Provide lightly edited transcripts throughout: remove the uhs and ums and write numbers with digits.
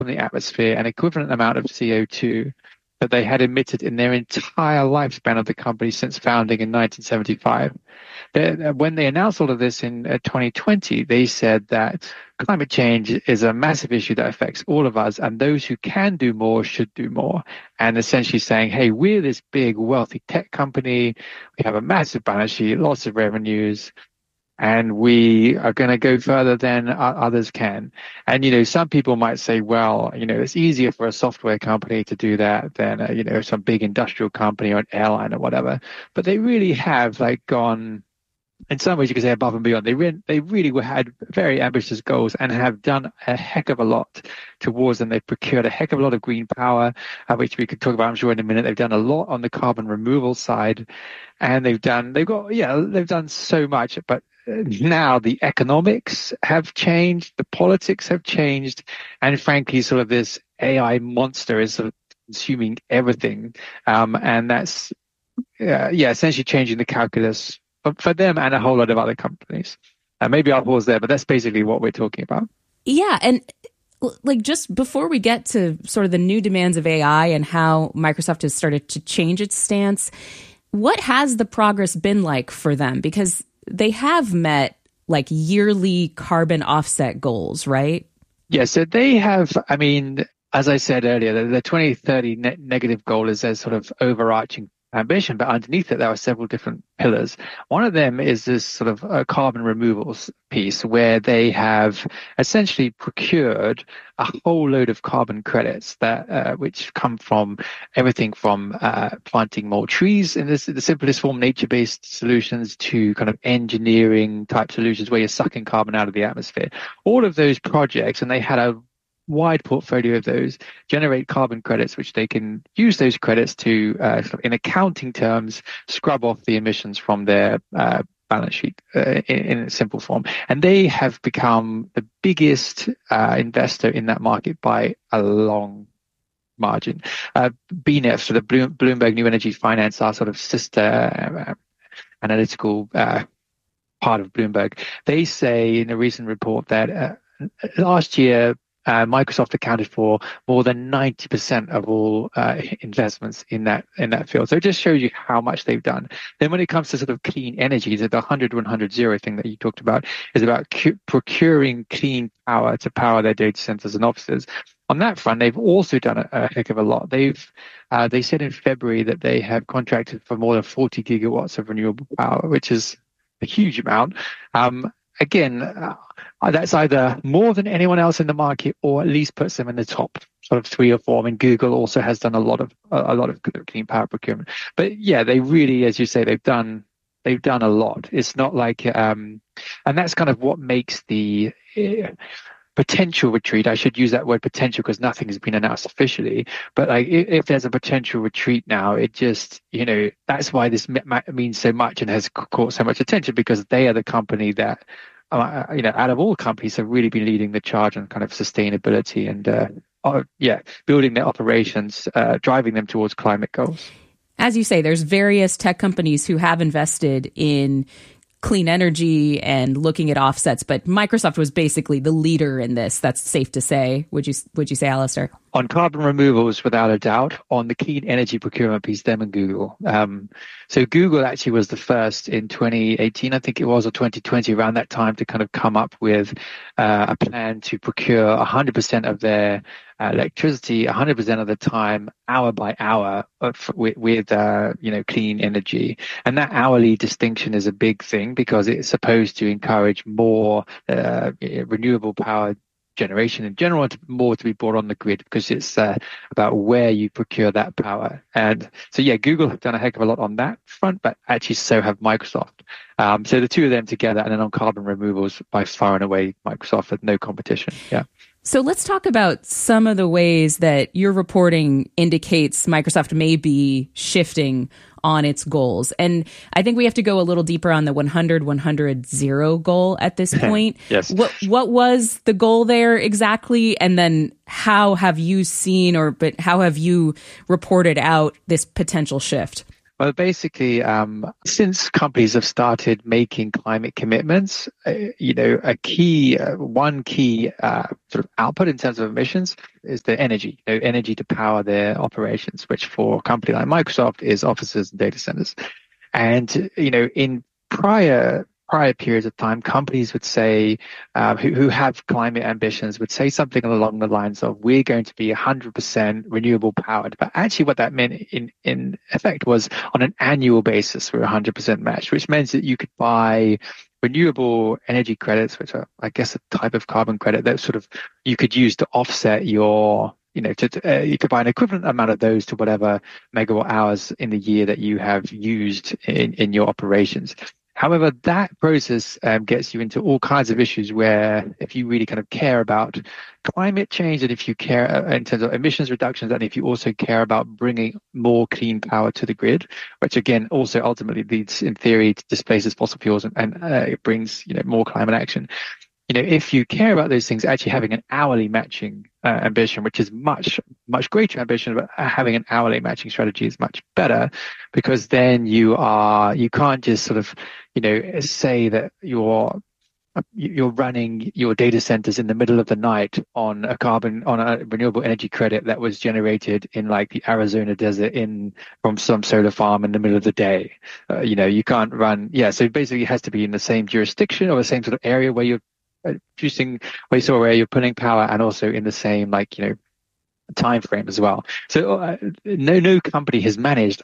from the atmosphere, an equivalent amount of CO2 that they had emitted in their entire lifespan of the company since founding in 1975. When they announced all of this in 2020, they said that climate change is a massive issue that affects all of us, and those who can do more should do more. And essentially saying, hey, we're this big, wealthy tech company. We have a massive balance sheet, lots of revenues, and we are going to go further than others can. And, some people might say, well, it's easier for a software company to do that than, some big industrial company or an airline or whatever. But they really have gone, in some ways you could say, above and beyond. They really had very ambitious goals and have done a heck of a lot towards them. They've procured a heck of a lot of green power, which we could talk about, I'm sure, in a minute. They've done a lot on the carbon removal side, and they've done so much. But now the economics have changed, the politics have changed, and frankly, sort of this AI monster is sort of consuming everything, and that's essentially changing the calculus for them and a whole lot of other companies. Maybe I'll pause there, but that's basically what we're talking about. Yeah, and just before we get to sort of the new demands of AI and how Microsoft has started to change its stance, what has the progress been like for them? Because they have met yearly carbon offset goals, right? Yeah, so they have, as I said earlier, the 2030 net negative goal is their sort of overarching ambition, but underneath it, there are several different pillars. One of them is this sort of carbon removals piece where they have essentially procured a whole load of carbon credits that which come from everything from planting more trees in the simplest form, nature-based solutions, to kind of engineering type solutions where you're sucking carbon out of the atmosphere. All of those projects, and they had a wide portfolio of those, generate carbon credits, which they can use those credits to, in accounting terms, scrub off the emissions from their balance sheet in a simple form. And they have become the biggest investor in that market by a long margin. BNEF, so the Bloomberg New Energy Finance, our sort of sister analytical part of Bloomberg, they say in a recent report that last year, Microsoft accounted for more than 90% of all investments in that field. So it just shows you how much they've done. Then when it comes to sort of clean energy, the 100-100-0 thing that you talked about is about procuring clean power to power their data centers and offices. On that front, they've also done a heck of a lot. They said in February that they have contracted for more than 40 gigawatts of renewable power, which is a huge amount. Again, that's either more than anyone else in the market, or at least puts them in the top sort of 3 or 4. Google also has done a lot of clean power procurement. But yeah, they really, as you say, they've done a lot. It's not like, and that's kind of what makes the potential retreat. I should use that word potential because nothing has been announced officially. But if there's a potential retreat now, it just, that's why this means so much and has caught so much attention, because they are the company that, out of all companies, have really been leading the charge on kind of sustainability and, building their operations, driving them towards climate goals. As you say, there's various tech companies who have invested in clean energy and looking at offsets, but Microsoft was basically the leader in this. That's safe to say. Would you say, Alistair? On carbon removals, without a doubt. On the clean energy procurement piece, them and Google. So Google actually was the first in 2018, I think it was, or 2020, around that time, to kind of come up with a plan to procure 100% of their electricity 100% of the time, hour by hour, with clean energy. And that hourly distinction is a big thing because it's supposed to encourage more renewable power generation in general, and more to be brought on the grid, because it's about where you procure that power. And so, yeah, Google have done a heck of a lot on that front, but actually so have Microsoft. So the two of them together, and then on carbon removals, by far and away, Microsoft had no competition. Yeah. So let's talk about some of the ways that your reporting indicates Microsoft may be shifting on its goals. And I think we have to go a little deeper on the 100-100-0 goal at this point. Yes. What was the goal there exactly? And then how have you seen, how have you reported out this potential shift? Well, basically, since companies have started making climate commitments, one key sort of output in terms of emissions is the energy, energy to power their operations, which for a company like Microsoft is offices and data centers. And, in prior periods of time, companies would say, who have climate ambitions would say something along the lines of, we're going to be 100% renewable powered. But actually what that meant in effect was on an annual basis, we're 100% matched, which means that you could buy renewable energy credits, which are, I guess, a type of carbon credit that sort of you could use to offset your you could buy an equivalent amount of those to whatever megawatt hours in the year that you have used in your operations. However, that process gets you into all kinds of issues where if you really kind of care about climate change and if you care in terms of emissions reductions and if you also care about bringing more clean power to the grid, which again also ultimately leads in theory to displaces fossil fuels and it brings more climate action. If you care about those things, actually having an hourly matching ambition, which is much, much greater ambition, but having an hourly matching strategy is much better because then you can't just sort of, say that you're running your data centers in the middle of the night on a renewable energy credit that was generated in like the Arizona desert from some solar farm in the middle of the day. You can't run. Yeah. So basically it has to be in the same jurisdiction or the same sort of area where you're producing waste or where you're putting power and also in the same time frame as well. So no company has managed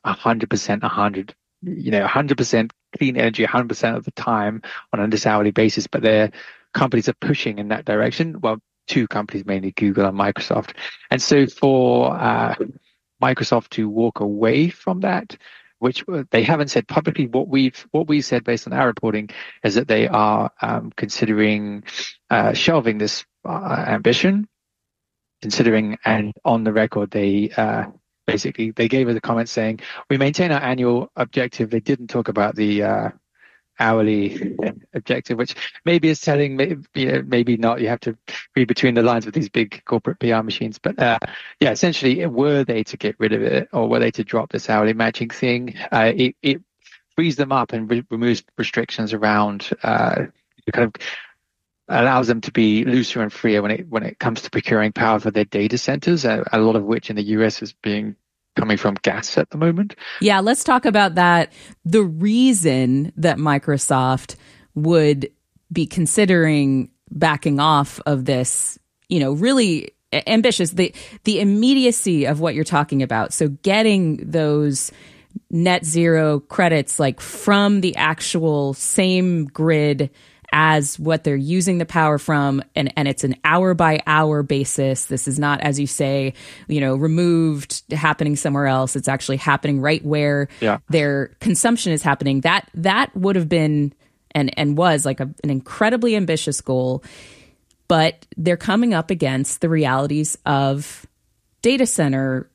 100% clean energy 100% of the time on this hourly basis, but their companies are pushing in that direction. Well, two companies, mainly Google and Microsoft. And so for Microsoft to walk away from that, which they haven't said publicly. What we've said based on our reporting is that they are considering shelving this ambition, considering, and on the record they basically they gave us a comment saying we maintain our annual objective. They didn't talk about the hourly objective, which maybe is telling, maybe not. You have to read between the lines with these big corporate PR machines. But essentially, were they to get rid of it or were they to drop this hourly matching thing, it frees them up and removes restrictions around, kind of allows them to be looser and freer when it comes to procuring power for their data centers, a lot of which in the US is coming from gas at the moment. Yeah, let's talk about that. The reason that Microsoft would be considering backing off of this, really ambitious, the immediacy of what you're talking about. So getting those net zero credits like from the actual same grid as what they're using the power from, and it's an hour by hour basis. This is not, as you say, removed, happening somewhere else. It's actually happening right where their consumption is happening. That would have been and was like an incredibly ambitious goal, but they're coming up against the realities of data center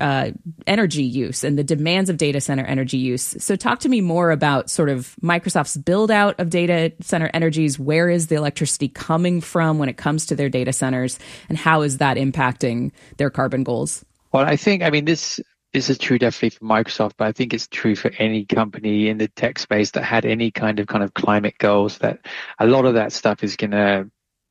energy use and the demands of data center energy use. So talk to me more about sort of Microsoft's build out of data center energies. Where is the electricity coming from when it comes to their data centers, and how is that impacting their carbon goals? Well, this is true definitely for Microsoft, but I think it's true for any company in the tech space that had any kind of climate goals, that a lot of that stuff is going to,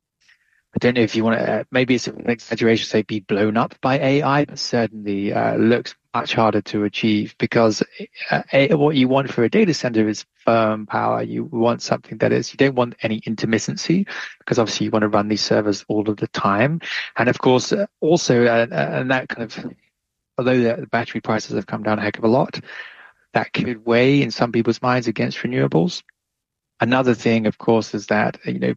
I don't know if you want to, maybe it's an exaggeration to say be blown up by AI, but certainly looks much harder to achieve because what you want for a data center is firm power. You want something that is, you don't want any intermittency because obviously you want to run these servers all of the time. And of course, also, and that kind of, although the battery prices have come down a heck of a lot, that could weigh in some people's minds against renewables. Another thing, of course, is that,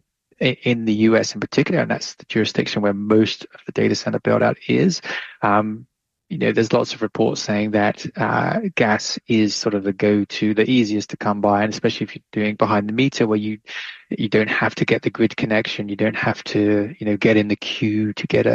in the US in particular, and that's the jurisdiction where most of the data center build out is, there's lots of reports saying that gas is sort of the go-to, the easiest to come by, and especially if you're doing behind the meter where you don't have to get the grid connection, you don't have to, get in the queue to get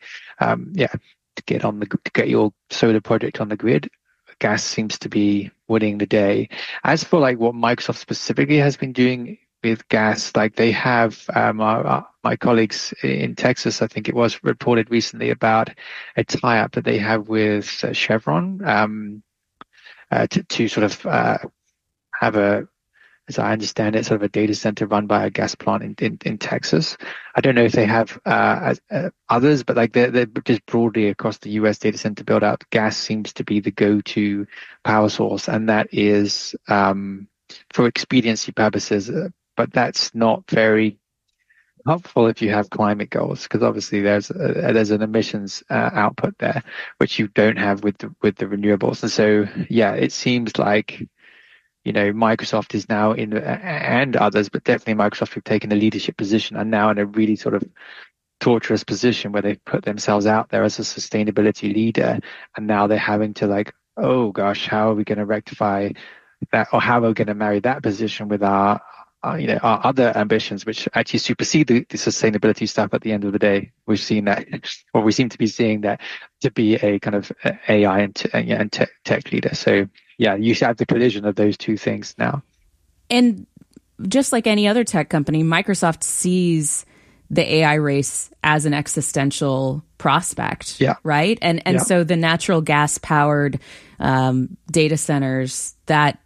to get your solar project on the grid. Gas seems to be winning the day. As for like what Microsoft specifically has been doing with gas, like they have my colleagues in Texas, I think it was reported recently about a tie-up that they have with Chevron, to sort of have a, as I understand it, sort of a data center run by a gas plant in Texas. I don't know if they have others, but like they're just broadly across the US data center build out, gas seems to be the go-to power source, and that is for expediency purposes, but that's not very helpful if you have climate goals, because obviously there's an emissions output there which you don't have with the renewables. And so yeah, it seems like Microsoft is now and others, but definitely Microsoft have taken a leadership position and now in a really sort of torturous position where they've put themselves out there as a sustainability leader, and now they're having to like, oh gosh, how are we going to rectify that, or how are we going to marry that position with our other ambitions, which actually supersede the sustainability stuff at the end of the day. We've seen that, or we seem to be seeing that, to be a kind of AI and tech leader. So yeah, you have the collision of those two things now. And just like any other tech company, Microsoft sees the AI race as an existential prospect, right? And so the natural gas powered data centers, that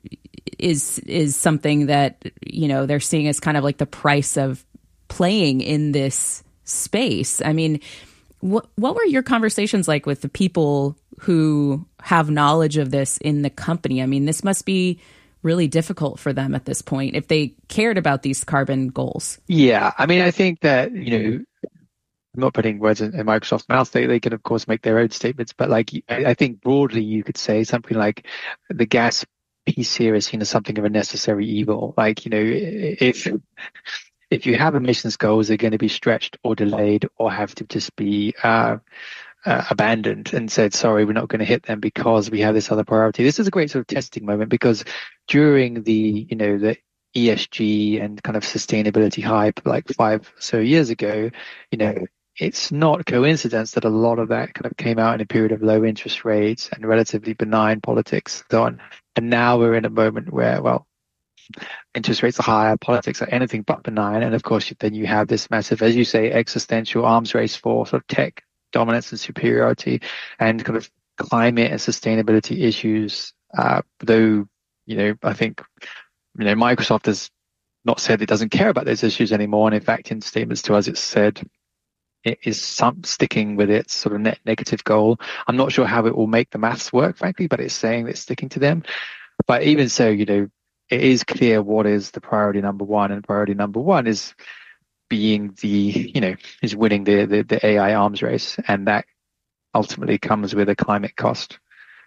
is something that they're seeing as kind of like the price of playing in this space. I mean, what were your conversations like with the people who have knowledge of this in the company? I mean, this must be really difficult for them at this point if they cared about these carbon goals. Yeah, I mean, I think that I'm not putting words in Microsoft's mouth. They can of course make their own statements, but like I think broadly you could say something like the gas piece here is seen as something of a necessary evil. Like, if you have emissions goals, they're going to be stretched or delayed or have to just be abandoned and said, sorry, we're not going to hit them because we have this other priority. This is a great sort of testing moment, because during the ESG and kind of sustainability hype like 5 or so years ago, it's not coincidence that a lot of that kind of came out in a period of low interest rates and relatively benign politics and so on. And now we're in a moment where, well, interest rates are higher, politics are anything but benign. And of course, then you have this massive, as you say, existential arms race for sort of tech dominance and superiority, and kind of climate and sustainability issues. Though, I think, Microsoft has not said it doesn't care about those issues anymore. And in fact, in statements to us, it's said it is sticking with its sort of net negative goal. I'm not sure how it will make the maths work, frankly, but it's saying that it's sticking to them. But even so, it is clear what is the priority number one, and priority number one is being is winning the AI arms race, and that ultimately comes with a climate cost.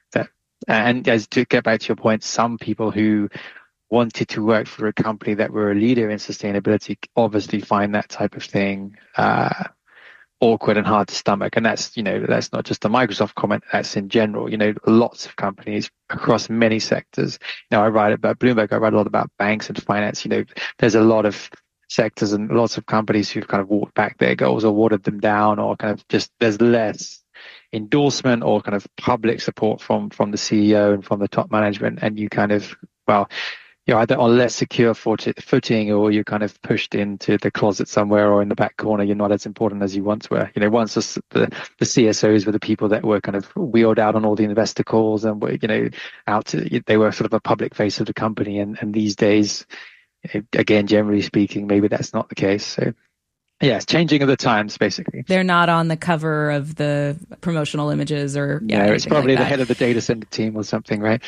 And as to get back to your point, some people who wanted to work for a company that were a leader in sustainability obviously find that type of thing awkward and hard to stomach. And that's not just a Microsoft comment, that's in general. Lots of companies across many sectors. I write about Bloomberg, I write a lot about banks and finance. There's a lot of sectors and lots of companies who've kind of walked back their goals or watered them down, or kind of just there's less endorsement or kind of public support from the CEO and from the top management. And you kind of, you're either on less secure footing, or you're kind of pushed into the closet somewhere or in the back corner. You're not as important as you once were. Once the CSOs were the people that were kind of wheeled out on all the investor calls and were, they were sort of a public face of the company. And these days, again, generally speaking, maybe that's not the case. So yeah, it's changing of the times, basically. They're not on the cover of the promotional images or it's probably like the head of the data center team or something, right?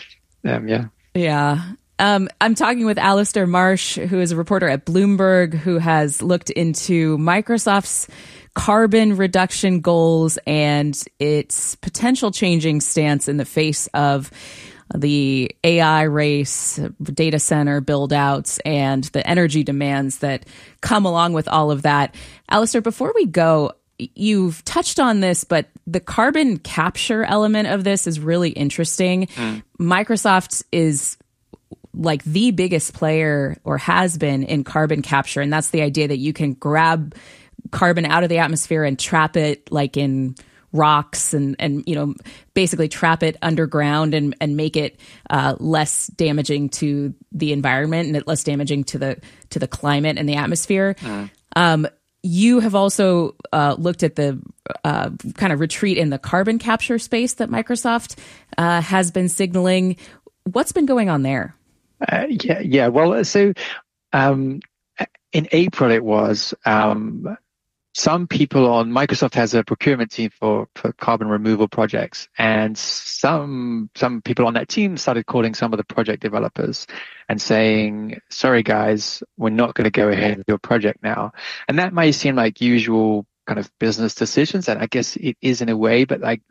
Yeah. I'm talking with Alistair Marsh, who is a reporter at Bloomberg, who has looked into Microsoft's carbon reduction goals and its potential changing stance in the face of the AI race, data center build-outs, and the energy demands that come along with all of that. Alistair, before we go, you've touched on this, but the carbon capture element of this is really interesting. Microsoft is like the biggest player, or has been, in carbon capture. And that's the idea that you can grab carbon out of the atmosphere and trap it like in rocks and basically trap it underground and make it less damaging to the environment and less damaging to the climate and the atmosphere. you have also looked at the kind of retreat in the carbon capture space that Microsoft has been signaling. What's been going on there? Yeah. Well, so in April it was. Some people on Microsoft has a procurement team for carbon removal projects, and some people on that team started calling some of the project developers and saying, "Sorry guys, we're not going to go ahead with your project now." And that may seem like usual kind of business decisions, and I guess it is in a way, but like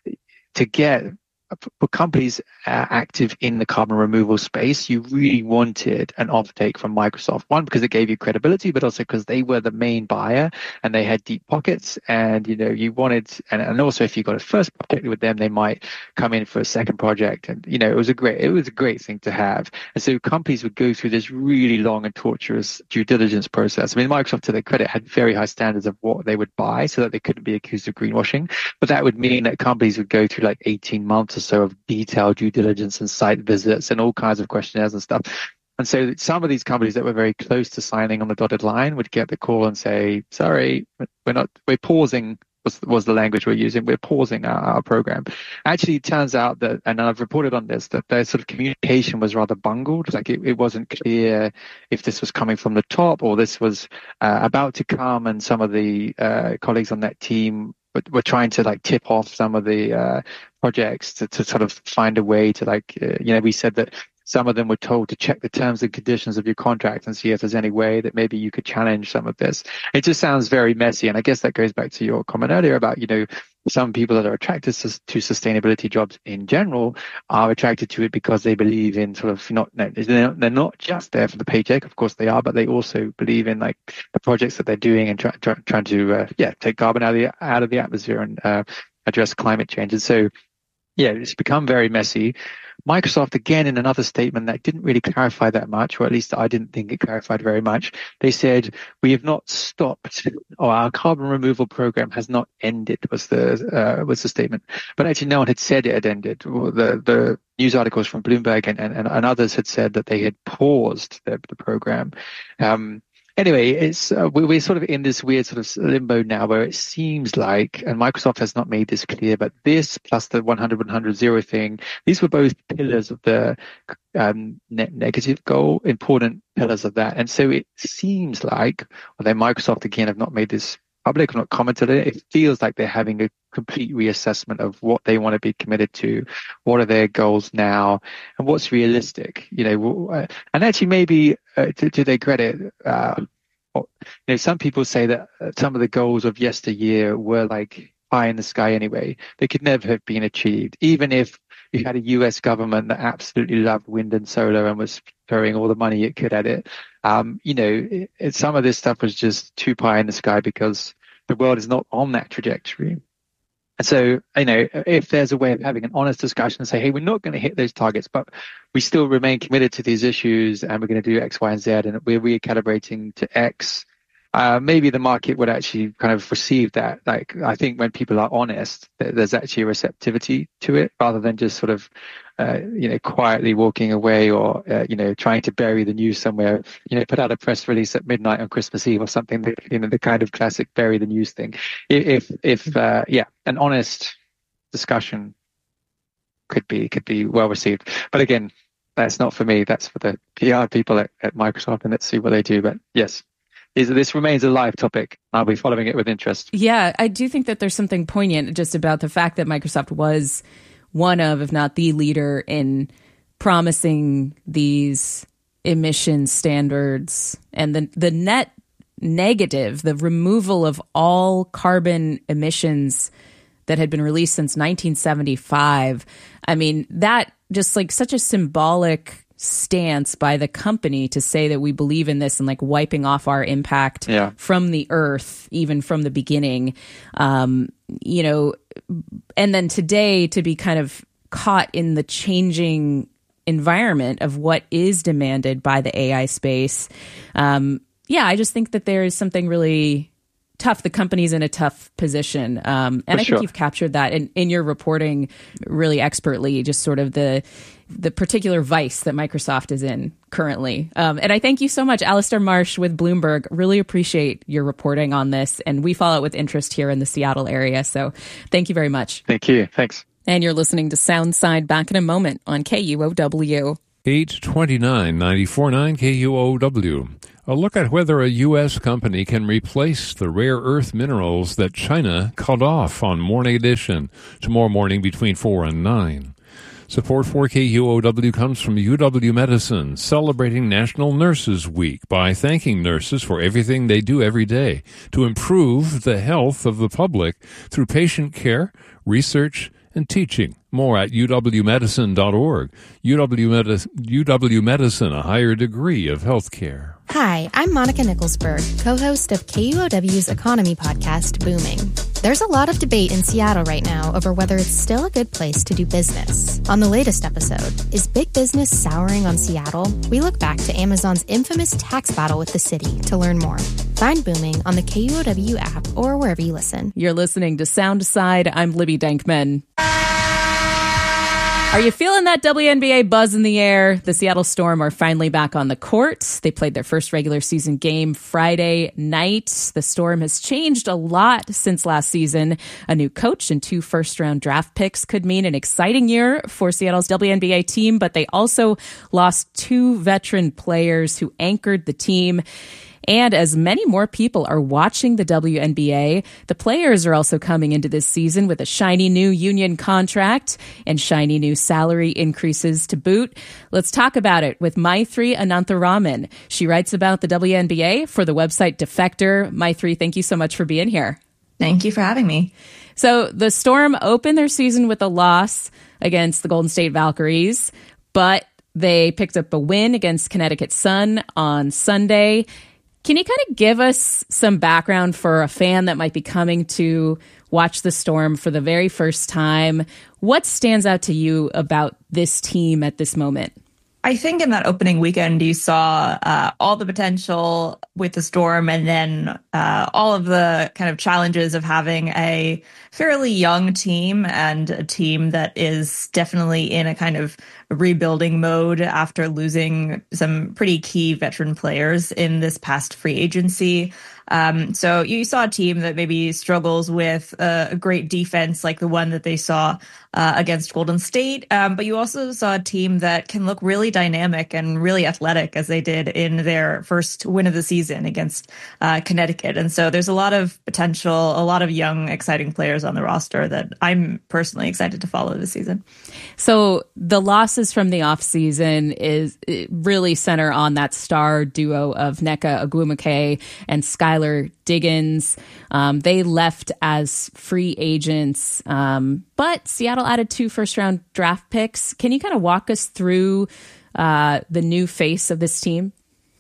to get for companies active in the carbon removal space, you really wanted an offtake from Microsoft. One, because it gave you credibility, but also because they were the main buyer and they had deep pockets. And, you wanted, and also if you got a first project with them, they might come in for a second project. And, it was a great thing to have. And so companies would go through this really long and torturous due diligence process. I mean, Microsoft, to their credit, had very high standards of what they would buy so that they couldn't be accused of greenwashing. But that would mean that companies would go through like 18 months or so of detailed due diligence and site visits and all kinds of questionnaires and stuff. And so some of these companies that were very close to signing on the dotted line would get the call and say, "Sorry, we're pausing," was the language we're using. "We're pausing our program." Actually, it turns out that, and I've reported on this, that their sort of communication was rather bungled. Like it wasn't clear if this was coming from the top or this was about to come. And some of the colleagues on that team we're trying to like tip off some of the projects to sort of find a way to we said that some of them were told to check the terms and conditions of your contract and see if there's any way that maybe you could challenge some of this. It just sounds very messy. And I guess that goes back to your comment earlier about, some people that are attracted to sustainability jobs in general are attracted to it because they believe in sort of they're not just there for the paycheck. Of course they are, but they also believe in like the projects that they're doing and trying to take carbon out of the atmosphere and address climate change. And so it's become very messy. Microsoft, again, in another statement that didn't really clarify that much, or at least I didn't think it clarified very much. They said, "We have not stopped, or our carbon removal program has not ended," was the statement. But actually, no one had said it had ended. The news articles from Bloomberg and others had said that they had paused the program. Anyway, it's we're sort of in this weird sort of limbo now where it seems like, and Microsoft has not made this clear, but this plus the 100-100-0 thing, these were both pillars of the net negative goal, important pillars of that. And so it seems like, although Microsoft again have not made this public, not commented on it, it feels like they're having a complete reassessment of what they want to be committed to, what are their goals now, and what's realistic. And actually, maybe to their credit, some people say that some of the goals of yesteryear were like pie in the sky anyway. They could never have been achieved, even if you had a US government that absolutely loved wind and solar and was throwing all the money it could at it. Some of this stuff was just too pie in the sky because the world is not on that trajectory. And so, if there's a way of having an honest discussion and say, "Hey, we're not going to hit those targets, but we still remain committed to these issues and we're going to do X, Y, and Z, and we're recalibrating to X," maybe the market would actually kind of receive that. Like, I think when people are honest, there's actually a receptivity to it rather than just sort of, quietly walking away or, trying to bury the news somewhere, put out a press release at midnight on Christmas Eve or something, the kind of classic bury the news thing. If an honest discussion could be well received. But again, that's not for me. That's for the PR people at Microsoft, and let's see what they do. But yes. This remains a live topic. I'll be following it with interest. Yeah, I do think that there's something poignant just about the fact that Microsoft was one of, if not the leader in promising these emission standards and the net negative, the removal of all carbon emissions that had been released since 1975. I mean, that just like such a symbolic stance by the company to say that we believe in this and like wiping off our impact from the earth, even from the beginning, and then today to be kind of caught in the changing environment of what is demanded by the AI space. I just think that there is something really tough. The company's in a tough position. And I think you've captured that in your reporting really expertly, just sort of the particular vice that Microsoft is in currently. And I thank you so much, Alistair Marsh with Bloomberg. Really appreciate your reporting on this. And we follow it with interest here in the Seattle area. So thank you very much. Thank you. Thanks. And you're listening to Soundside. Back in a moment on KUOW. 829 94.9 KUOW. A look at whether a U.S. company can replace the rare earth minerals that China cut off on Morning Edition tomorrow morning between 4 and 9. Support for KUOW comes from UW Medicine, celebrating National Nurses Week by thanking nurses for everything they do every day to improve the health of the public through patient care, research, and teaching. More at uwmedicine.org. UW Medicine, a higher degree of healthcare. Hi, I'm Monica Nicholsberg, co-host of KUOW's economy podcast, Booming. There's a lot of debate in Seattle right now over whether it's still a good place to do business. On the latest episode, is big business souring on Seattle? We look back to Amazon's infamous tax battle with the city to learn more. Find Booming on the KUOW app or wherever you listen. You're listening to Soundside. I'm Libby Denkman. Are you feeling that WNBA buzz in the air? The Seattle Storm are finally back on the court. They played their first regular season game Friday night. The Storm has changed a lot since last season. A new coach and 2 first-round draft picks could mean an exciting year for Seattle's WNBA team, but they also lost 2 veteran players who anchored the team. And as many more people are watching the WNBA, the players are also coming into this season with a shiny new union contract and shiny new salary increases to boot. Let's talk about it with Maithri Anantharaman. She writes about the WNBA for the website Defector. Maithri, thank you so much for being here. Thank you for having me. So the Storm opened their season with a loss against the Golden State Valkyries, but they picked up a win against Connecticut Sun on Sunday. Can you kind of give us some background for a fan that might be coming to watch the Storm for the very first time? What stands out to you about this team at this moment? I think in that opening weekend, you saw all the potential with the Storm and then all of the kind of challenges of having a fairly young team and a team that is definitely in a kind of rebuilding mode after losing some pretty key veteran players in this past free agency. So you saw a team that maybe struggles with a great defense like the one that they saw against Golden State. But you also saw a team that can look really dynamic and really athletic as they did in their first win of the season against Connecticut. And so there's a lot of potential, a lot of young, exciting players on the roster that I'm personally excited to follow this season. So the losses from the offseason really center on that star duo of Nneka Ogwumike and Skylar Diggins. They left as free agents, but Seattle added 2 first-round draft picks. Can you kind of walk us through the new face of this team?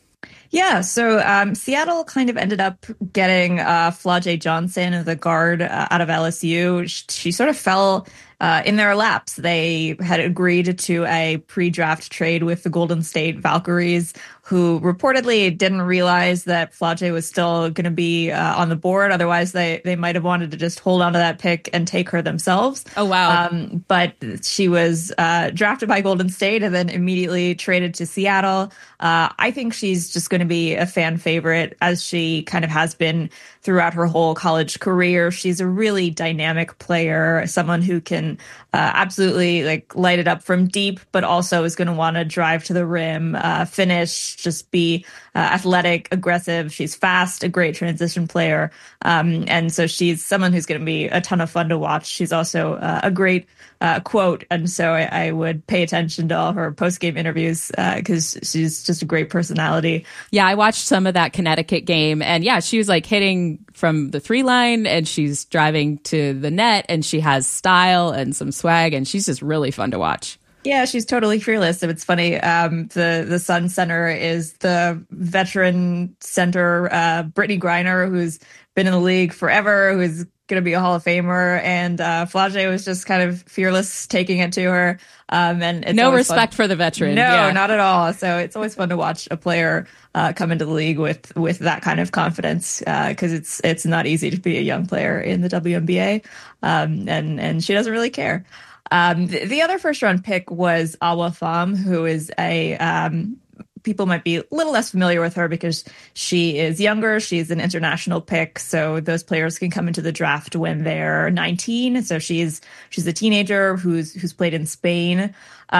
Yeah, so Seattle kind of ended up getting Flau'jae Johnson, the guard out of LSU. She sort of fell in their laps. They had agreed to a pre-draft trade with the Golden State Valkyries, who reportedly didn't realize that Flau'jae was still going to be on the board. Otherwise, they might have wanted to just hold on to that pick and take her themselves. Oh, wow. But she was drafted by Golden State and then immediately traded to Seattle. I think she's just going to be a fan favorite, as she kind of has been throughout her whole college career. She's a really dynamic player, someone who can absolutely light it up from deep, but also is going to want to drive to the rim, finish, just be athletic, aggressive. She's fast, a great transition player. And so she's someone who's going to be a ton of fun to watch. She's also a great quote. And so I would pay attention to all her post-game interviews because she's just a great personality. Yeah, I watched some of that Connecticut game, and yeah, she was hitting from the 3 line and she's driving to the net, and she has style and some swag, and she's just really fun to watch. Yeah, she's totally fearless. It's funny. The Sun center is the veteran center, Brittany Griner, who's been in the league forever, who's going to be a Hall of Famer, and Flau'jae was just kind of fearless taking it to her. And it's no respect for the veteran. No, not at all. So it's always fun to watch a player come into the league with that kind of confidence, because it's not easy to be a young player in the WNBA, and she doesn't really care. The other first round pick was Awa Pham, who is people might be a little less familiar with her because she is younger. She's an international pick, so those players can come into the draft when they're 19. So she's a teenager who's played in Spain,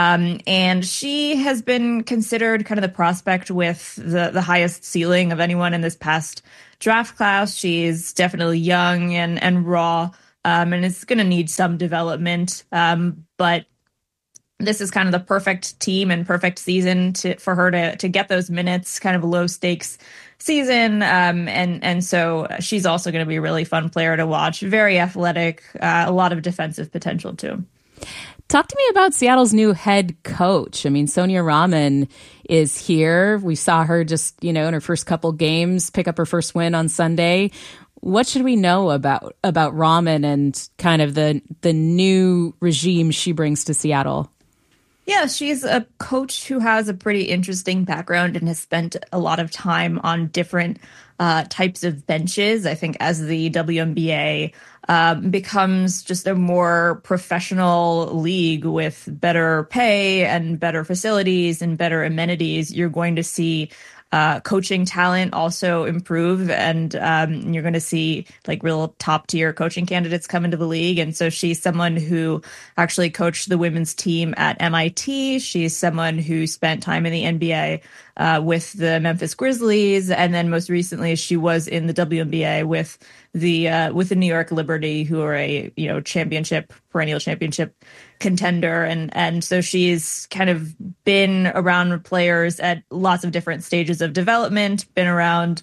and she has been considered kind of the prospect with the highest ceiling of anyone in this past draft class. She's definitely young and raw, and is going to need some development, but this is kind of the perfect team and perfect season for her to get those minutes, kind of a low stakes season. And so she's also going to be a really fun player to watch. Very athletic, a lot of defensive potential too. Talk to me about Seattle's new head coach. I mean, Sonia Rahman is here. We saw her just, in her first couple games, pick up her first win on Sunday. What should we know about Rahman and kind of the new regime she brings to Seattle? Yeah, she's a coach who has a pretty interesting background and has spent a lot of time on different types of benches. I think as the WNBA becomes just a more professional league with better pay and better facilities and better amenities, you're going to see coaching talent also improve, and you're going to see like real top tier coaching candidates come into the league. And so she's someone who actually coached the women's team at MIT. She's someone who spent time in the NBA with the Memphis Grizzlies, and then most recently she was in the WNBA with the New York Liberty, who are a perennial championship contender, and so she's kind of been around players at lots of different stages of development, been around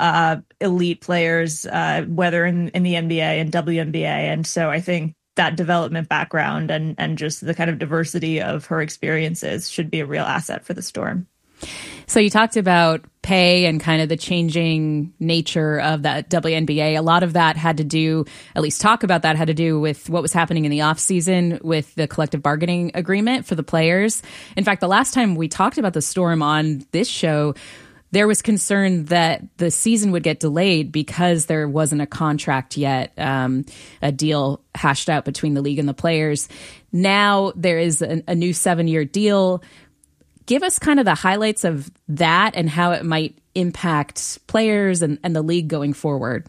elite players, whether in the NBA and WNBA, and so I think that development background and just the kind of diversity of her experiences should be a real asset for the Storm. So you talked about pay and kind of the changing nature of that WNBA. A lot of that had to do, at least talk about that, had to do with what was happening in the offseason with the collective bargaining agreement for the players. In fact, the last time we talked about the Storm on this show, there was concern that the season would get delayed because there wasn't a contract yet, a deal hashed out between the league and the players. Now there is a new 7-year deal. Give us kind of the highlights of that and how it might impact players and the league going forward.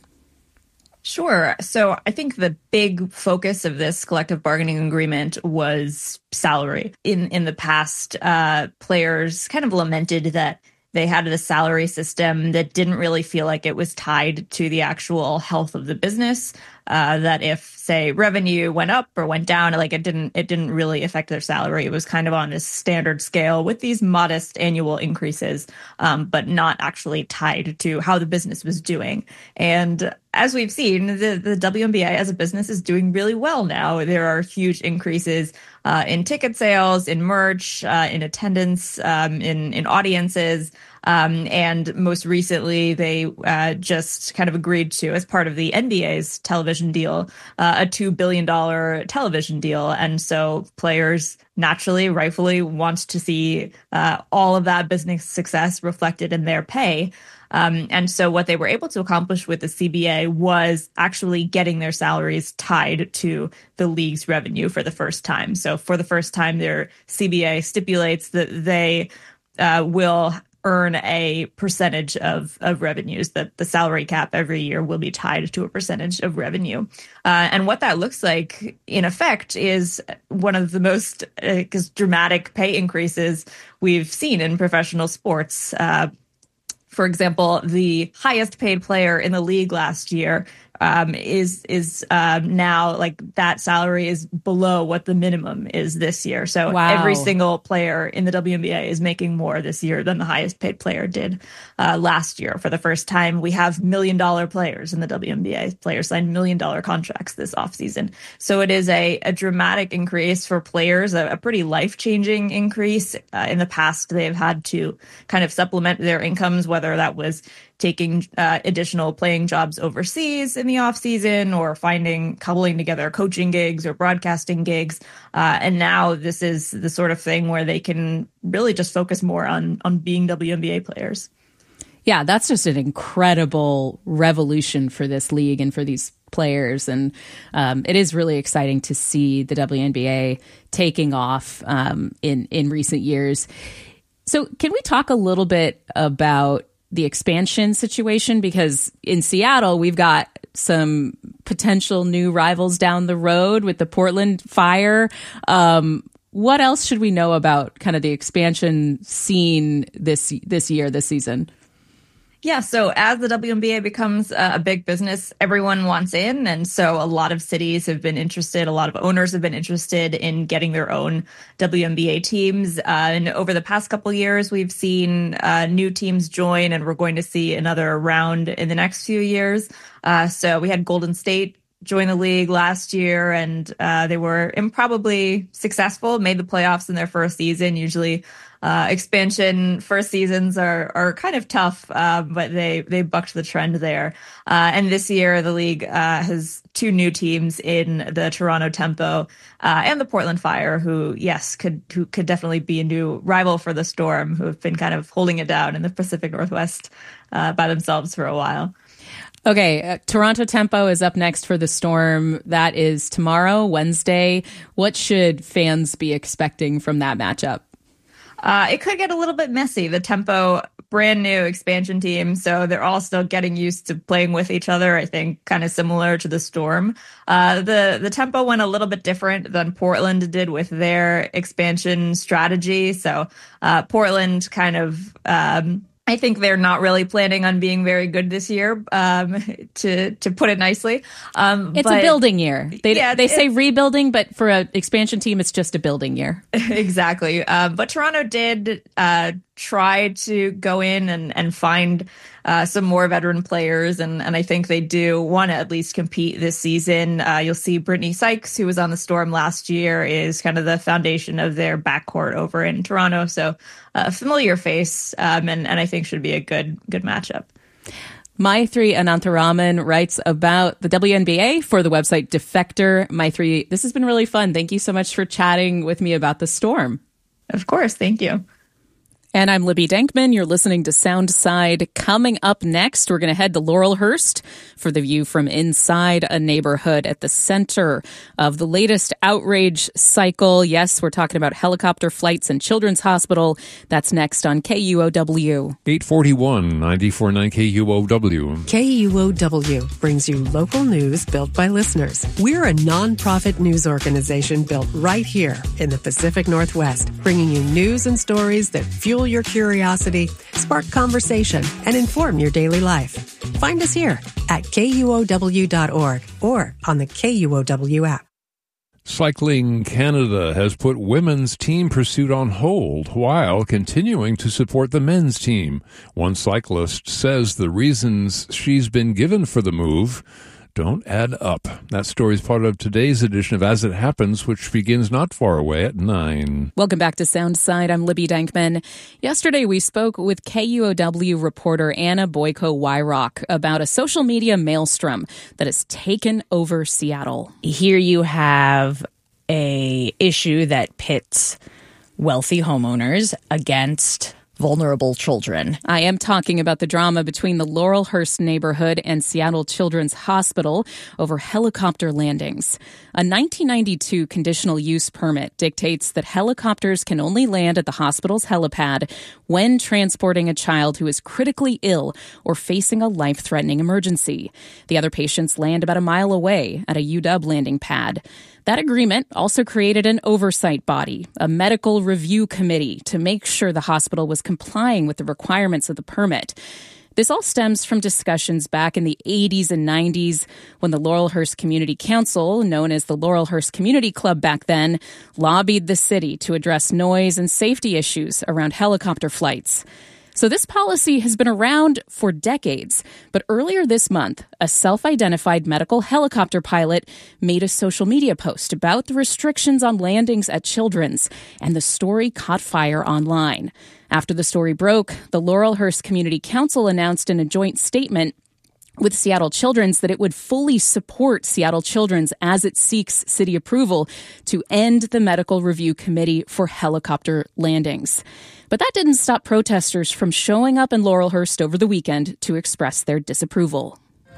Sure. So I think the big focus of this collective bargaining agreement was salary. In the past, players kind of lamented that they had a salary system that didn't really feel like it was tied to the actual health of the business. That if, say, revenue went up or went down, like it didn't really affect their salary. It was kind of on this standard scale with these modest annual increases, but not actually tied to how the business was doing. And as we've seen, the WNBA as a business is doing really well now. There are huge increases in ticket sales, in merch, in attendance, in audiences. And most recently, they just kind of agreed to, as part of the NBA's television deal, a $2 billion television deal. And so players naturally, rightfully want to see all of that business success reflected in their pay. And so what they were able to accomplish with the CBA was actually getting their salaries tied to the league's revenue for the first time. So for the first time, their CBA stipulates that they will earn a percentage of revenues, that the salary cap every year will be tied to a percentage of revenue. And what that looks like, in effect, is one of the most dramatic pay increases we've seen in professional sports. For example, the highest paid player in the league last year is now, like, that salary is below what the minimum is this year. So wow. Every single player in the WNBA is making more this year than the highest paid player did last year. For the first time, we have $1 million players in the WNBA. Players signed $1 million contracts this offseason. So it is a dramatic increase for players, a pretty life-changing increase. In the past, they've had to kind of supplement their incomes, whether that was taking additional playing jobs overseas in the off season, or coupling together coaching gigs or broadcasting gigs. And now this is the sort of thing where they can really just focus more on being WNBA players. Yeah, that's just an incredible revolution for this league and for these players. And it is really exciting to see the WNBA taking off in recent years. So can we talk a little bit about the expansion situation? Because in Seattle, we've got some potential new rivals down the road with the Portland Fire. What else should we know about kind of the expansion scene this season? Yeah, so as the WNBA becomes a big business, everyone wants in. And so a lot of cities have been interested. A lot of owners have been interested in getting their own WNBA teams. And over the past couple of years, we've seen new teams join, and we're going to see another round in the next few years. So we had Golden State join the league last year, and they were improbably successful, made the playoffs in their first season. Usually expansion first seasons are kind of tough, but they bucked the trend there. And this year, the league has two new teams in the Toronto Tempo and the Portland Fire, who could definitely be a new rival for the Storm, who have been kind of holding it down in the Pacific Northwest by themselves for a while. Okay, Toronto Tempo is up next for the Storm. That is tomorrow, Wednesday. What should fans be expecting from that matchup? It could get a little bit messy. The Tempo, brand new expansion team, so they're all still getting used to playing with each other, I think, kind of similar to the Storm. The Tempo went a little bit different than Portland did with their expansion strategy. So Portland kind of... I think they're not really planning on being very good this year, to put it nicely. It's a building year. They say rebuilding, but for an expansion team, it's just a building year. Exactly. But Toronto did try to go in and find some more veteran players, and I think they do want to at least compete this season. You'll see Brittany Sykes, who was on the Storm last year, is kind of the foundation of their backcourt over in Toronto. So a familiar face, and I think should be a good matchup. Maithri Anantharaman writes about the WNBA for the website Defector. Maithri, this has been really fun. Thank you so much for chatting with me about the Storm. Of course. Thank you. And I'm Libby Denkman. You're listening to Soundside. Coming up next, we're going to head to Laurelhurst for the view from inside a neighborhood at the center of the latest outrage cycle. Yes, we're talking about helicopter flights and Children's Hospital. That's next on KUOW. 841 94.9 KUOW. KUOW brings you local news built by listeners. We're a nonprofit news organization built right here in the Pacific Northwest, bringing you news and stories that fuel your curiosity, spark conversation, and inform your daily life. Find us here at KUOW.org or on the KUOW app. Cycling Canada has put women's team pursuit on hold while continuing to support the men's team. One cyclist says the reasons she's been given for the move don't add up. That story is part of today's edition of As It Happens, which begins not far away at 9. Welcome back to Soundside. I'm Libby Denkman. Yesterday, we spoke with KUOW reporter Anna Boyko-Wyrock about a social media maelstrom that has taken over Seattle. Here you have a issue that pits wealthy homeowners against vulnerable children. I am talking about the drama between the Laurelhurst neighborhood and Seattle Children's Hospital over helicopter landings. A 1992 conditional use permit dictates that helicopters can only land at the hospital's helipad when transporting a child who is critically ill or facing a life-threatening emergency. The other patients land about a mile away at a UW landing pad. That agreement also created an oversight body, a medical review committee, to make sure the hospital was complying with the requirements of the permit. This all stems from discussions back in the 80s and 90s when the Laurelhurst Community Council, known as the Laurelhurst Community Club back then, lobbied the city to address noise and safety issues around helicopter flights. So this policy has been around for decades, but earlier this month, a self-identified medical helicopter pilot made a social media post about the restrictions on landings at Children's, and the story caught fire online. After the story broke, the Laurelhurst Community Council announced in a joint statement with Seattle Children's that it would fully support Seattle Children's as it seeks city approval to end the medical review committee for helicopter landings. But that didn't stop protesters from showing up in Laurelhurst over the weekend to express their disapproval.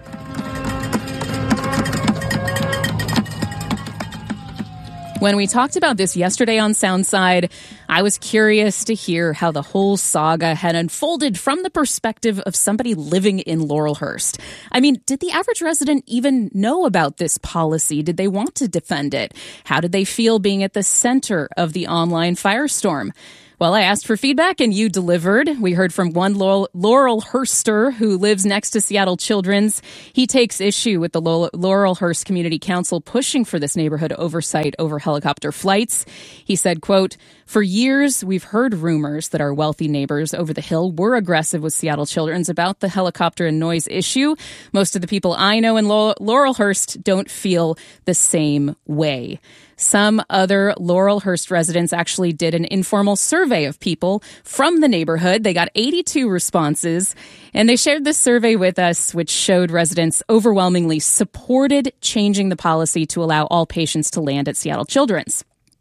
When we talked about this yesterday on Soundside, I was curious to hear how the whole saga had unfolded from the perspective of somebody living in Laurelhurst. I mean, did the average resident even know about this policy? Did they want to defend it? How did they feel being at the center of the online firestorm? Well, I asked for feedback and you delivered. We heard from one Laurelhurster who lives next to Seattle Children's. He takes issue with the Laurelhurst Community Council pushing for this neighborhood oversight over helicopter flights. He said, quote, "For years, we've heard rumors that our wealthy neighbors over the hill were aggressive with Seattle Children's about the helicopter and noise issue. Most of the people I know in Laurelhurst don't feel the same way." Some other Laurelhurst residents actually did an informal survey of people from the neighborhood. They got 82 responses, and they shared this survey with us, which showed residents overwhelmingly supported changing the policy to allow all patients to land at Seattle Children's.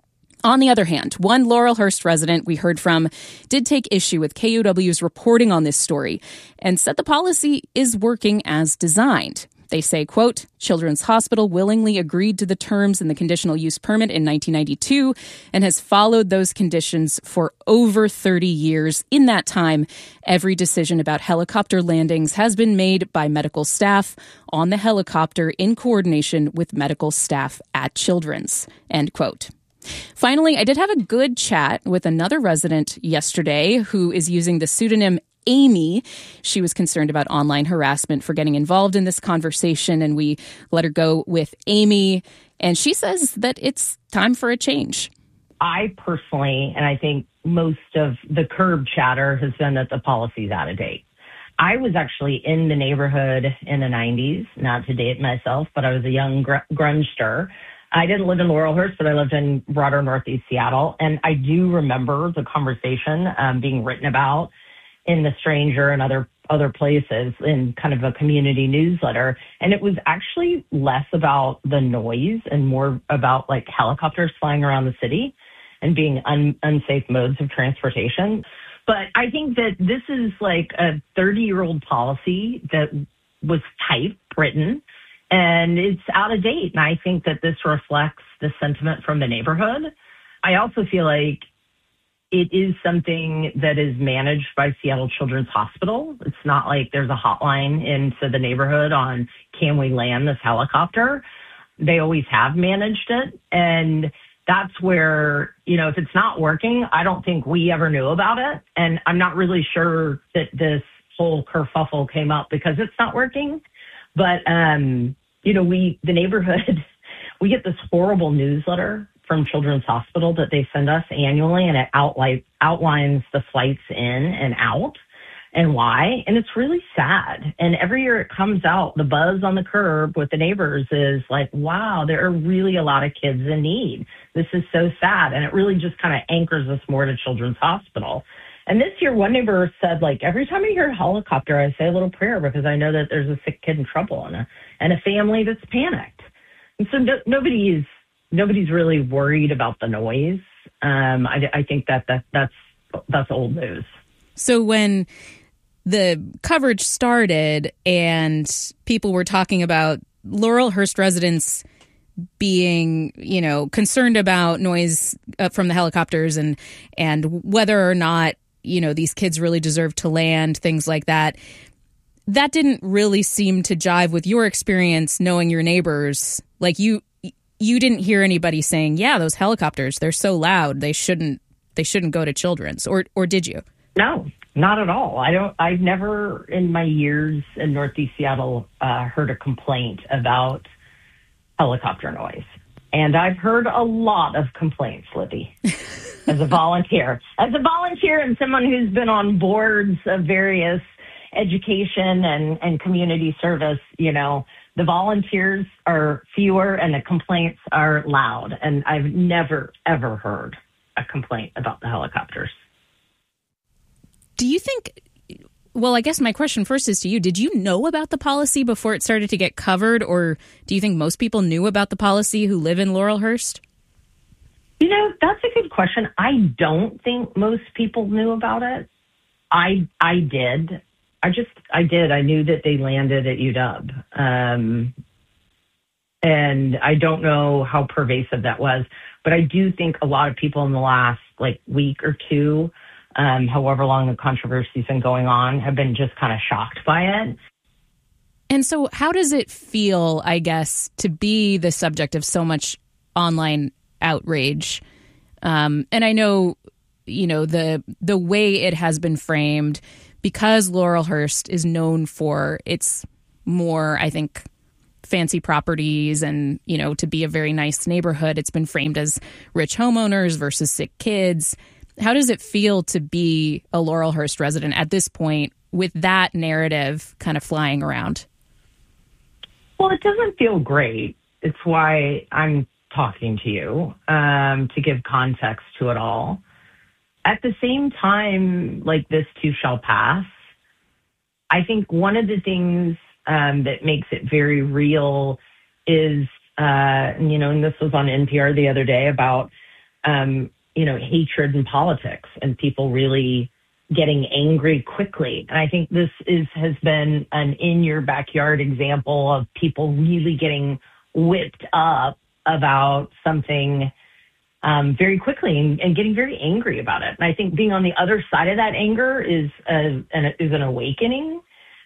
On the other hand, one Laurelhurst resident we heard from did take issue with KUOW's reporting on this story and said the policy is working as designed. They say, quote, "Children's Hospital willingly agreed to the terms in the conditional use permit in 1992 and has followed those conditions for over 30 years. In that time, every decision about helicopter landings has been made by medical staff on the helicopter in coordination with medical staff at Children's," end quote. Finally, I did have a good chat with another resident yesterday who is using the pseudonym Amy. She was concerned about online harassment for getting involved in this conversation, and we let her go with Amy. And she says that it's time for a change. I personally, and I think most of the curb chatter has been that the policy's out of date. I was actually in the neighborhood in the 90s, not to date myself, but I was a young grungster. I didn't live in Laurelhurst, but I lived in broader Northeast Seattle. And I do remember the conversation being written about in The Stranger and other places in kind of a community newsletter. And it was actually less about the noise and more about like helicopters flying around the city and being unsafe modes of transportation. But I think that this is like a 30-year-old policy that was written, and it's out of date. And I think that this reflects the sentiment from the neighborhood. I also feel like it is something that is managed by Seattle Children's Hospital. It's not like there's a hotline into the neighborhood on, can we land this helicopter? They always have managed it. And that's where, if it's not working, I don't think we ever knew about it. And I'm not really sure that this whole kerfuffle came up because it's not working. But, the neighborhood, we get this horrible newsletter from Children's Hospital that they send us annually, and it outlines the flights in and out and why. And it's really sad. And every year it comes out, the buzz on the curb with the neighbors is like, wow, there are really a lot of kids in need. This is so sad. And it really just kind of anchors us more to Children's Hospital. And this year, one neighbor said, like, every time I hear a helicopter, I say a little prayer because I know that there's a sick kid in trouble and a family that's panicked. And so nobody's really worried about the noise. I think that's old news. So when the coverage started and people were talking about Laurelhurst residents being, concerned about noise from the helicopters and whether or not, these kids really deserve to land, things like that, that didn't really seem to jive with your experience knowing your neighbors. Like you didn't hear anybody saying, yeah, those helicopters, they're so loud, they shouldn't go to Children's, or did you? No, not at all. I've never in my years in Northeast Seattle heard a complaint about helicopter noise. And I've heard a lot of complaints, Libby. as a volunteer. As a volunteer and someone who's been on boards of various education and community service, you know, the volunteers are fewer and the complaints are loud. And I've never, ever heard a complaint about the helicopters. Do you think, well, I guess my question first is to you. Did you know about the policy before it started to get covered? Or do you think most people knew about the policy who live in Laurelhurst? You know, that's a good question. I don't think most people knew about it. I did. I knew that they landed at UW. And I don't know how pervasive that was, but I do think a lot of people in the last week or two, however long the controversy's been going on, have been just kind of shocked by it. And so how does it feel, I guess, to be the subject of so much online outrage? And I know, you know, the way it has been framed, because Laurelhurst is known for its more, I think, fancy properties and, you know, to be a very nice neighborhood, it's been framed as rich homeowners versus sick kids. How does it feel to be a Laurelhurst resident at this point with that narrative kind of flying around? Well, it doesn't feel great. It's why I'm talking to you, to give context to it all. At the same time, this too shall pass. I think one of the things that makes it very real is, you know, and this was on NPR the other day about, you know, hatred in politics and people really getting angry quickly. And I think this has been an in your backyard example of people really getting whipped up about something very quickly and getting very angry about it. And I think being on the other side of that anger is an awakening.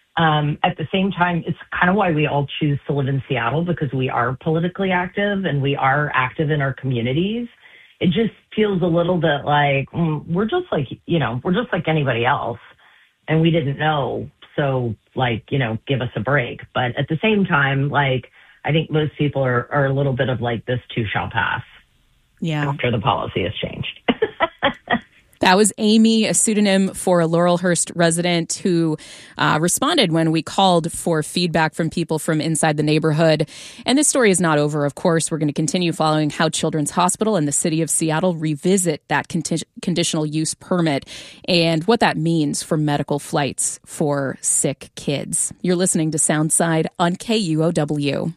At the same time, it's kind of why we all choose to live in Seattle, because we are politically active and we are active in our communities. It just feels a little bit like we're just like anybody else, and we didn't know. So give us a break. But at the same time, I think most people are a little bit of this too shall pass. Yeah. After the policy has changed. That was Amy, a pseudonym for a Laurelhurst resident who responded when we called for feedback from people from inside the neighborhood. And this story is not over, of course. We're going to continue following how Children's Hospital and the city of Seattle revisit that conditional use permit and what that means for medical flights for sick kids. You're listening to Soundside on KUOW.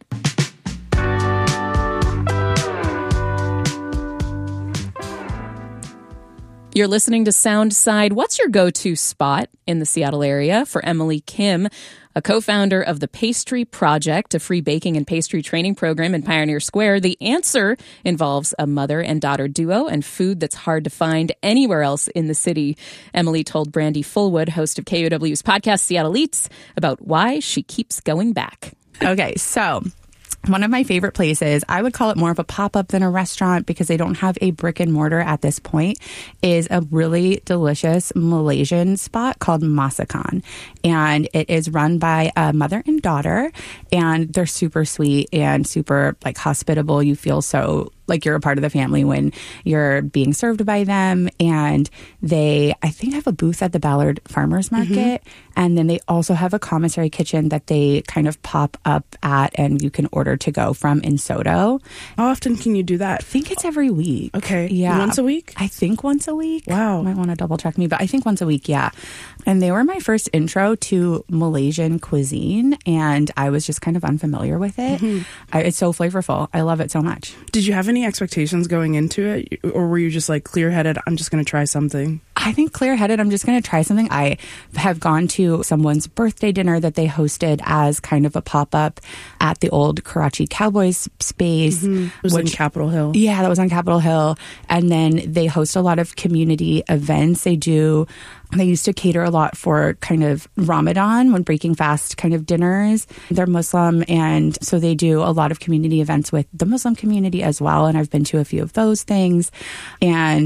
You're listening to Soundside. What's your go-to spot in the Seattle area? For Emily Kim, a co-founder of the Pastry Project, a free baking and pastry training program in Pioneer Square, the answer involves a mother and daughter duo and food that's hard to find anywhere else in the city. Emily told Brandy Fullwood, host of KUOW's podcast Seattle Eats, about why she keeps going back. Okay, so one of my favorite places, I would call it more of a pop-up than a restaurant because they don't have a brick and mortar at this point, is a really delicious Malaysian spot called Masakan. And it is run by a mother and daughter, and they're super sweet and super hospitable. You feel so like you're a part of the family when you're being served by them. And they, I think, have a booth at the Ballard Farmers Market. And then they also have a commissary kitchen that they kind of pop up at and you can order to go from in Soto. How often can you do that? I think it's every week. Okay. Yeah. Once a week? I think once a week. Wow. Might want to double check me, but I think once a week, yeah. And they were my first intro to Malaysian cuisine, and I was just kind of unfamiliar with it. It's so flavorful. I love it so much. Did you have any expectations going into it, or were you just clear-headed, I'm just going to try something? I think clear-headed, I'm just going to try something. I have gone to someone's birthday dinner that they hosted as kind of a pop-up at the old Karachi Cowboys space. It was in Capitol Hill. Yeah, that was on Capitol Hill. And then they host a lot of community events. They used to cater a lot for kind of Ramadan, when breaking fast kind of dinners. They're Muslim, and so they do a lot of community events with the Muslim community as well. And I've been to a few of those things. And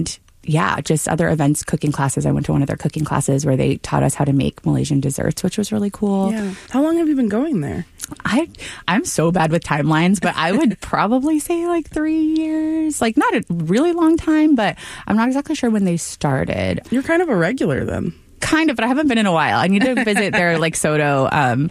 yeah, just other events, cooking classes. I went to one of their cooking classes where they taught us how to make Malaysian desserts, which was really cool. Yeah. How long have you been going there? I'm so bad with timelines, but I would probably say like 3 years. Like not a really long time, but I'm not exactly sure when they started. You're kind of a regular then. Kind of, but I haven't been in a while. I need to visit their like Soto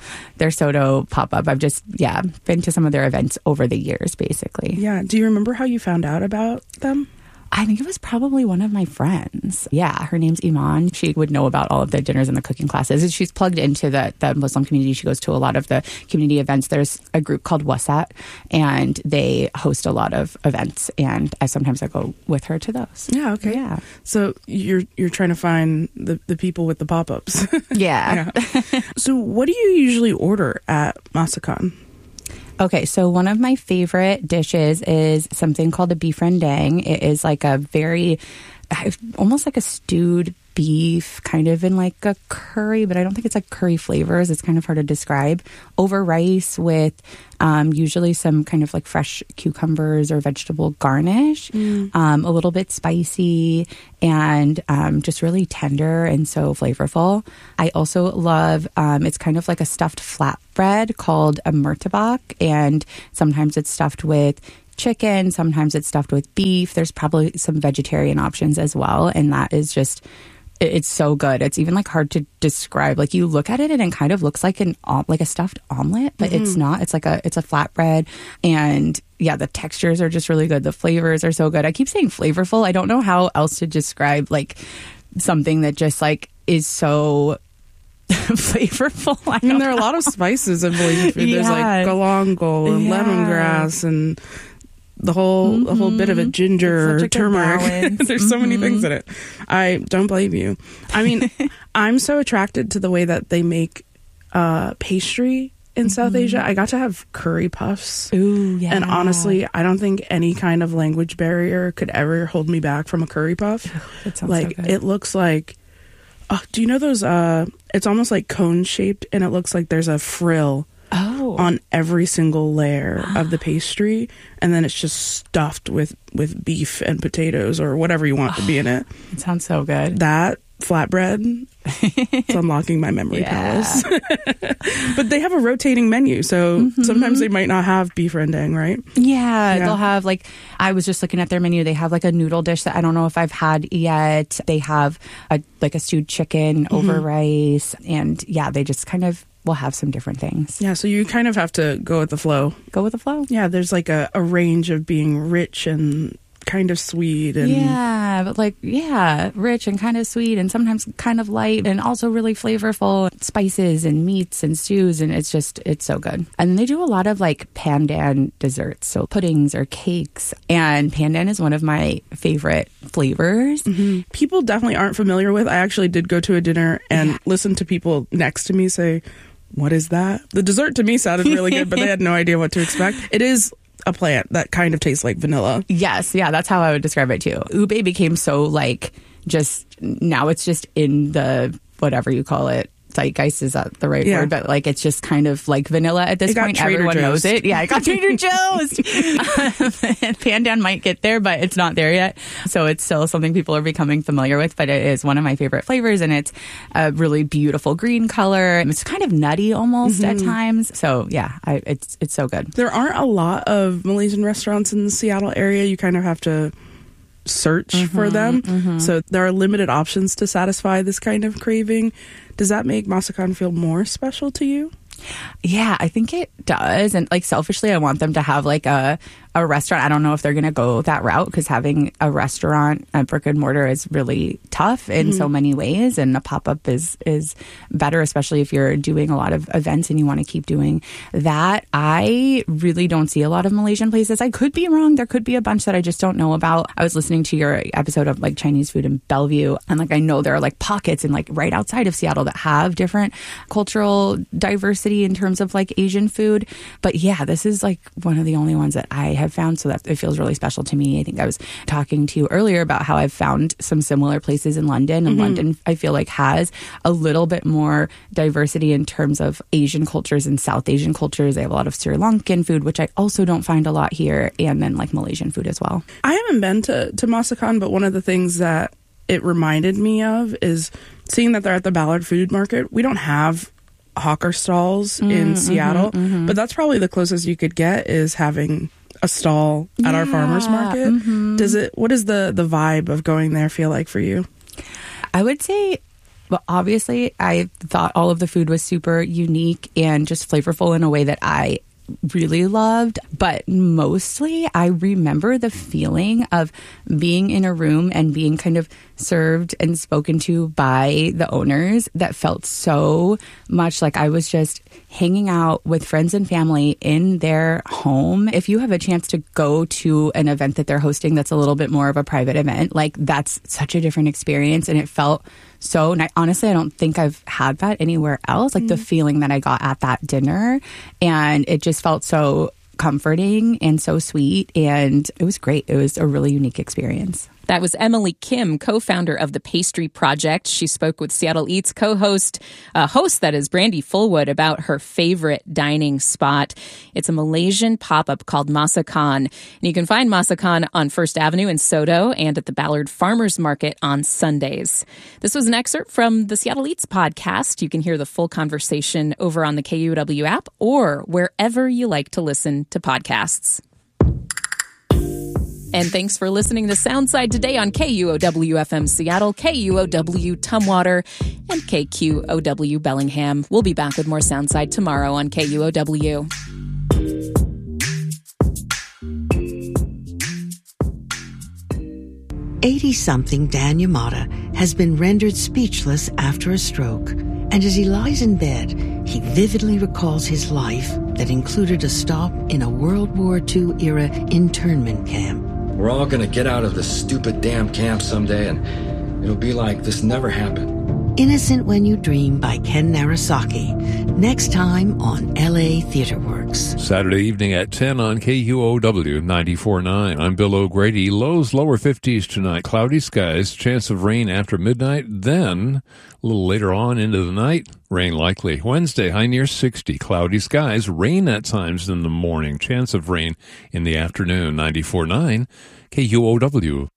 pop-up. I've just, been to some of their events over the years, basically. Yeah. Do you remember how you found out about them? I think it was probably one of my friends. Yeah, her name's Iman. She would know about all of the dinners and the cooking classes. And she's plugged into the Muslim community. She goes to a lot of the community events. There's a group called Wasat, and they host a lot of events. And sometimes I go with her to those. Yeah, okay. Yeah. So you're trying to find the people with the pop-ups. Yeah. So what do you usually order at Masakan? Okay, so one of my favorite dishes is something called a beef rendang. It is like a very, almost like a stewed beef, kind of in like a curry, but I don't think it's like curry flavors. It's kind of hard to describe. Over rice with usually some kind of like fresh cucumbers or vegetable garnish, a little bit spicy, and just really tender and so flavorful. I also love, it's kind of like a stuffed flatbread called a murtabak, and sometimes it's stuffed with chicken, sometimes it's stuffed with beef. There's probably some vegetarian options as well, and that is just... It's so good. It's even like hard to describe. Like you look at it and it kind of looks like a stuffed omelet, but it's not. It's a flatbread, and yeah, the textures are just really good. The flavors are so good. I keep saying flavorful. I don't know how else to describe like something that just like is so flavorful. I mean, there are a lot of spices in Malaysian food. There's like galangal and lemongrass and the whole bit of it, ginger, turmeric. There's so many things in it. I don't blame you. I mean, I'm so attracted to the way that they make pastry in South Asia. I got to have curry puffs. Ooh, yeah. And honestly, I don't think any kind of language barrier could ever hold me back from a curry puff. That sounds like so good. It looks like, do you know those? It's almost like cone shaped, and it looks like there's a frill on every single layer of the pastry, and then it's just stuffed with beef and potatoes or whatever you want to be in it. It sounds so good. That flatbread, it's unlocking my memory palace. But they have a rotating menu, so sometimes they might not have beef rendang, right? Yeah, they'll have like, I was just looking at their menu. They have like a noodle dish that I don't know if I've had yet. They have a stewed chicken over rice, and they just kind of will have some different things. Yeah, so you kind of have to go with the flow. Go with the flow. Yeah, there's like a range of being rich and kind of sweet. And rich and kind of sweet, and sometimes kind of light, and also really flavorful spices and meats and stews, and it's so good. And they do a lot of like pandan desserts, so puddings or cakes, and pandan is one of my favorite flavors. People definitely aren't familiar with. I actually did go to a dinner and listen to people next to me say, "What is that?" The dessert to me sounded really good, but they had no idea what to expect. It is a plant that kind of tastes like vanilla. Yes, that's how I would describe it too. Ube became so like now it's just in the whatever you call it. Zeitgeist, is that the right word? But like it's just kind of like vanilla at this point. Everyone knows it. Yeah, it got Trader Joe's. Pandan might get there, but it's not there yet. So it's still something people are becoming familiar with, but it is one of my favorite flavors, and it's a really beautiful green color. It's kind of nutty almost at times. So it's so good. There aren't a lot of Malaysian restaurants in the Seattle area. You kind of have to search for them. So there are limited options to satisfy this kind of craving. Does that make Masakan feel more special to you? Yeah, I think it does. And like selfishly, I want them to have like a restaurant. I don't know if they're going to go that route, because having a restaurant, a brick and mortar, is really tough in so many ways. And a pop-up is better, especially if you're doing a lot of events and you want to keep doing that. I really don't see a lot of Malaysian places. I could be wrong. There could be a bunch that I just don't know about. I was listening to your episode of like Chinese food in Bellevue, and like I know there are like pockets and like right outside of Seattle that have different cultural diversity in terms of like Asian food. But yeah, this is like one of the only ones that I have have found. So that it feels really special to me. I think I was talking to you earlier about how I've found some similar places in London. And London, I feel like, has a little bit more diversity in terms of Asian cultures and South Asian cultures. They have a lot of Sri Lankan food, which I also don't find a lot here. And then like Malaysian food as well. I haven't been to Masakan, but one of the things that it reminded me of is seeing that they're at the Ballard Food Market. We don't have hawker stalls in Seattle, but that's probably the closest you could get is having a stall at our farmers market. What does the vibe of going there feel like for you? I would say, well, obviously I thought all of the food was super unique and just flavorful in a way that I really loved, but mostly I remember the feeling of being in a room and being kind of served and spoken to by the owners that felt so much like I was just hanging out with friends and family in their home. If you have a chance to go to an event that they're hosting that's a little bit more of a private event, like that's such a different experience, and it felt so nice. Honestly, I don't think I've had that anywhere else, like the feeling that I got at that dinner, and it just felt so comforting and so sweet, and it was great. It was a really unique experience. That was Emily Kim, co-founder of the Pastry Project. She spoke with Seattle Eats host that is Brandy Fullwood, about her favorite dining spot. It's a Malaysian pop-up called Masakan. And you can find Masakan on First Avenue in SoDo and at the Ballard Farmers Market on Sundays. This was an excerpt from the Seattle Eats podcast. You can hear the full conversation over on the KUOW app or wherever you like to listen to podcasts. And thanks for listening to Soundside today on KUOW-FM Seattle, KUOW Tumwater, and KQOW Bellingham. We'll be back with more Soundside tomorrow on KUOW. "80-something Dan Yamada has been rendered speechless after a stroke, and as he lies in bed, he vividly recalls his life that included a stop in a World War II-era internment camp. We're all gonna get out of this stupid damn camp someday, and it'll be like this never happened." Innocent When You Dream by Ken Narasaki. Next time on LA Theater Works. Saturday evening at 10 on KUOW 94.9. I'm Bill O'Grady. Lows lower 50s tonight. Cloudy skies, chance of rain after midnight. Then, a little later on into the night, rain likely. Wednesday, high near 60. Cloudy skies, rain at times in the morning. Chance of rain in the afternoon. 94.9 KUOW.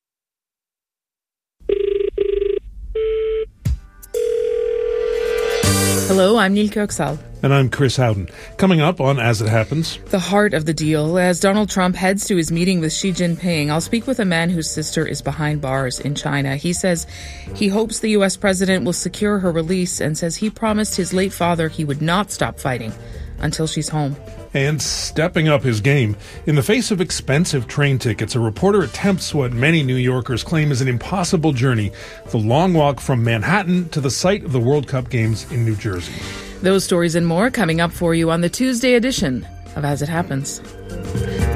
Hello, I'm Neil Kirksal. And I'm Chris Howden. Coming up on As It Happens, the heart of the deal. As Donald Trump heads to his meeting with Xi Jinping, I'll speak with a man whose sister is behind bars in China. He says he hopes the U.S. president will secure her release and says he promised his late father he would not stop fighting until she's home. And stepping up his game. In the face of expensive train tickets, a reporter attempts what many New Yorkers claim is an impossible journey, the long walk from Manhattan to the site of the World Cup games in New Jersey. Those stories and more coming up for you on the Tuesday edition of As It Happens.